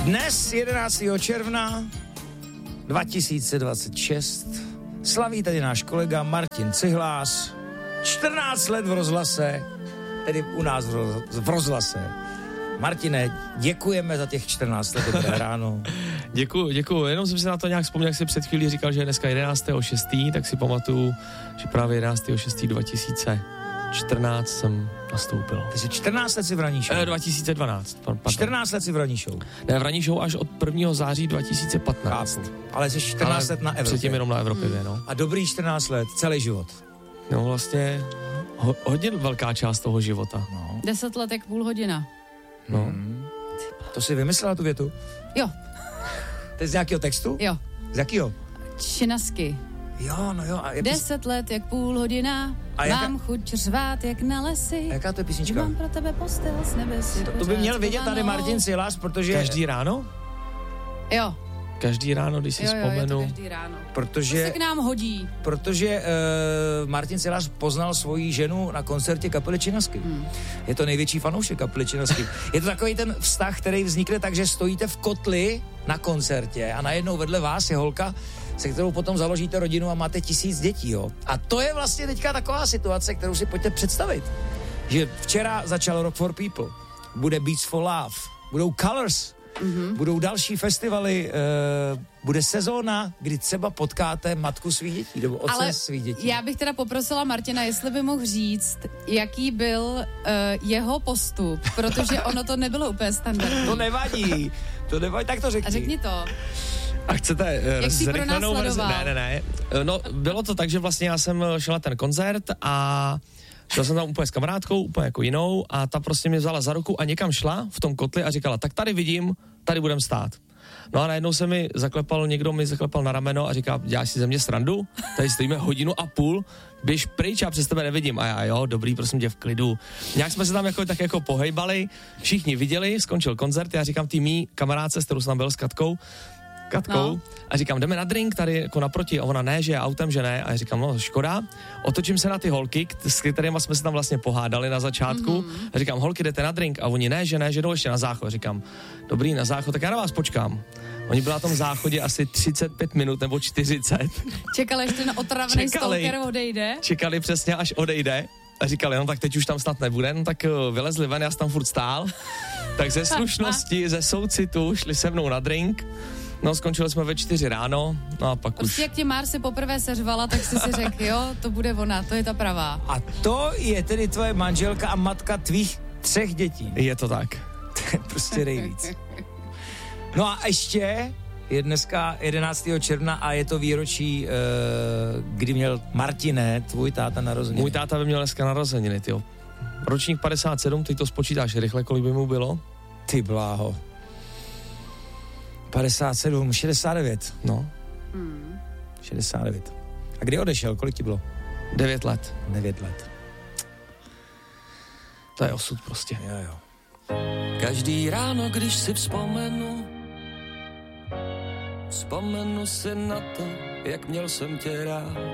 Dnes, 11. června 2026, slaví tady náš kolega Martin Cihlář, 14 let v rozhlase, tedy u nás v rozhlase. Martine, děkujeme za těch 14 let, dobré ráno. Děkuju, jenom jsem si na to nějak vzpomněl, jak jsi před chvílí říkal, že je dneska 11.6., tak si pamatuju, že právě 11.6.2014 jsem nastoupil. Takže 14 let si v Ranní show. 2012. 14 let si v Ranní show. Ne, v Ranní show až od 1. září 2015. Ale jsi 14 let na Evropě. Předtím jenom na Evropě, no. A dobrý 14 let, celý život. No vlastně hodně velká část toho života. No. 10 let jak půl hodina. No. To jsi vymyslela tu větu? Jo. To je z nějakého textu? Jo. Z jakého? Činasky. Jo, no jo. A 10 let jak půl hodina, a mám chuť řvát jak na lesy. A jaká to je písnička? Mám pro tebe postel s nebesy. To by měl vědět tady Martin Cihlář, protože... Každý ráno? Jo. Každý ráno, když si vzpomenu. Je to každý ráno. Protože... To se k nám hodí. Protože Martin Cihlář poznal svoji ženu na koncertě kapely Činasky. Je to největší fanoušek kapely Činasky. Je to takový ten vztah, který vznikne tak, že stojíte v kotli na koncertě a najednou vedle vás je holka, se kterou potom založíte rodinu a máte 1000 dětí, jo. A to je vlastně teďka taková situace, kterou si pojďte představit. Že včera začal Rock for People, bude Beats for Love, budou Colors, budou další festivaly, bude sezóna, kdy třeba potkáte matku svých dětí, nebo otce svých dětí. Já bych teda poprosila Martina, jestli by mohl říct, jaký byl jeho postup, protože ono to nebylo úplně standardní. To nevadí, tak to řekni. A řekni to. A chcete zrychlenou verzi? Ne. No, bylo to tak, že vlastně já jsem šel na ten koncert a šel jsem tam úplně s kamarádkou, úplně jako jinou a ta prostě mě vzala za ruku a někam šla v tom kotli a říkala, tak tady vidím, tady budem stát. No a najednou někdo mi zaklepal na rameno a říká, děláš si ze mě srandu? Tady stojíme 1.5 hodiny, běž pryč, já přes tebe nevidím. A já, jo, dobrý, prosím tě, v klidu. Nějak jsme se tam tak jako pohejbali, všichni viděli, skončil koncert, já říkám tý mý kamarádce, s kterou jsem tam byl s Katkou, no. A říkám, jdeme na drink tady jako naproti a ona ne, že je autem, že ne. A já říkám, no škoda. Otočím se na ty holky, s kterými jsme se tam vlastně pohádali na začátku. A říkám, holky, jdete na drink? A oni ne, že jdou ještě na záchod. Říkám, dobrý, na záchod, tak já na vás počkám. Oni byli na tom záchodě asi 35 minut nebo 40. Čekali, až ten otravný stalker odejde. Čekali přesně, až odejde. A říkali, no tak teď už tam snad nebude, no tak vylezli ven, já jsem tam furt stál. Tak ze slušnosti, ze soucitu šli se mnou na drink. No, skončili jsme ve 4 ráno, no a pak prostě jak tě Marsi poprvé seřvala, tak jsi si řekl, jo, to bude ona, to je ta pravá. A to je tedy tvoje manželka a matka tvých 3 dětí. Je to tak. To je prostě nejvíc. No a ještě je dneska 11. června a je to výročí, kdy měl Martine, tvůj táta narozeniny. Můj táta by měl dneska narozeniny, tyjo. Ročník 57, ty to spočítáš rychle, kolik by mu bylo? Ty bláho. 57, 69. No. 69. A kdy odešel? Kolik ti bylo? 9 let. 9 let. To je osud prostě. Jo. Každý ráno, když si vzpomenu si na to, jak měl jsem tě rád.